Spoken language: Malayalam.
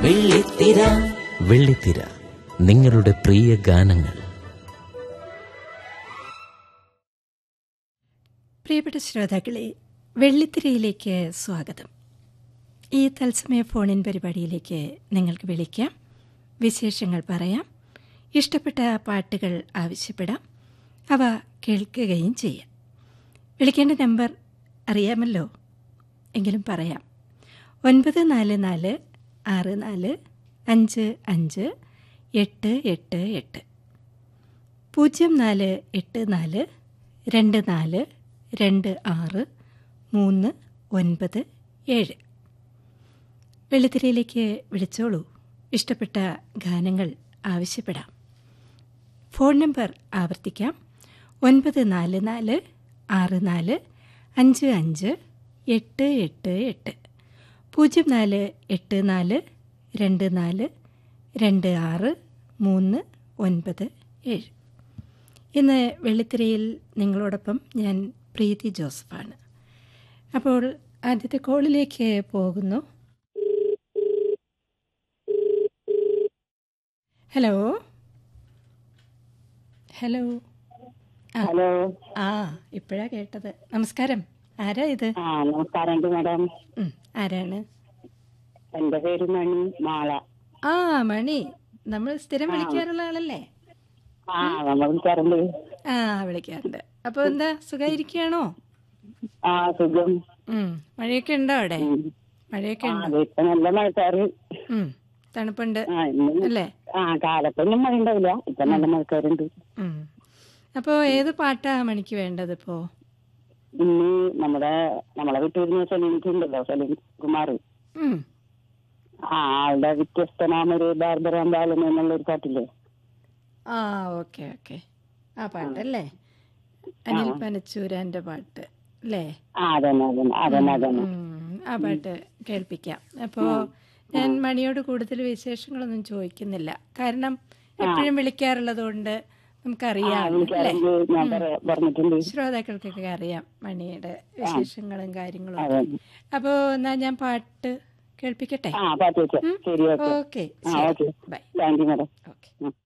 വെള്ളിത്തിര. വെള്ളിത്തിര, നിങ്ങളുടെ പ്രിയ ഗാനങ്ങൾ. പ്രിയപ്പെട്ട ശ്രോതാക്കളെ, വെള്ളിത്തിരയിലേക്ക് സ്വാഗതം. ഈ തത്സമയ ഫോണിൻ പരിപാടിയിലേക്ക് നിങ്ങൾക്ക് വിളിക്കാം, വിശേഷങ്ങൾ പറയാം, ഇഷ്ടപ്പെട്ട പാട്ടുകൾ ആവശ്യപ്പെടാം, അവ കേൾക്കുകയും ചെയ്യാം. വിളിക്കേണ്ട നമ്പർ അറിയാമല്ലോ, എങ്കിലും പറയാം. 9446455888 0424243997. വെള്ളിത്തിരയിലേക്ക് വിളിച്ചോളൂ, ഇഷ്ടപ്പെട്ട ഗാനങ്ങൾ ആവശ്യപ്പെടാം. ഫോൺ നമ്പർ ആവർത്തിക്കാം: 9446455888 0484263997. ഇന്ന് വെള്ളിത്തിരയിൽ നിങ്ങളോടൊപ്പം ഞാൻ പ്രീതി ജോസഫാണ്. അപ്പോൾ ആദ്യത്തെ കോളിലേക്ക് പോകുന്നു. Hello hello hello. ഇപ്പോഴാ കേട്ടത്. നമസ്കാരം, ആരാ ഇത്? നമസ്കാരം മാഡം. ആരാണ്? എന്റെ പേര് മണി, മാള. മണി, നമ്മൾ സ്ഥിരം വിളിക്കാറുള്ള ആളല്ലേ? നമ്മൾ വിളിക്കാറുണ്ട്. വിളിക്കാറുണ്ട്. അപ്പൊ എന്താ, സുഖായിരിക്കുകയാണോ? സുഖം. മഴയൊക്കെ ഉണ്ടോ അവിടെ? മഴയൊക്കെ ഉണ്ടോ? നല്ല മഴക്കാറ്. തണുപ്പുണ്ട് അല്ലേ? കാലത്തൊന്നും മഴ ഉണ്ടാവില്ല, ഇപ്പൊ നല്ല മഴക്കാറുണ്ട്. അപ്പൊ ഏത് പാട്ടാ മണിക്ക് വേണ്ടത് ഇപ്പോ? ഇന്ന് നമ്മളെ വിട്ടുവരുന്ന സലീംക്കുണ്ടല്ലോ, സലീം കുമാർ. ആളുടെ വ്യത്യസ്തനാമൊരു ബാർബറാം ബാലൻ എന്നുള്ളൊരു പാട്ടില്ലേ? Okay okay. ആ പാട്ടല്ലേ, അനിൽ പനച്ചൂരാന്റെ പാട്ട് അല്ലേ? ആ പാട്ട് കേൾപ്പിക്കാം. അപ്പോ ഞാൻ മണിയോട് കൂടുതൽ വിശേഷങ്ങളൊന്നും ചോദിക്കുന്നില്ല, കാരണം എപ്പോഴും വിളിക്കാറുള്ളത് കൊണ്ട് നമുക്കറിയാം, ശ്രോതാക്കൾക്കൊക്കെ അറിയാം മണിയുടെ വിശേഷങ്ങളും കാര്യങ്ങളും. അപ്പോ എന്നാ ഞാൻ പാട്ട് കേൾപ്പിക്കട്ടെ? Okay, by. Thank you madam. Okay.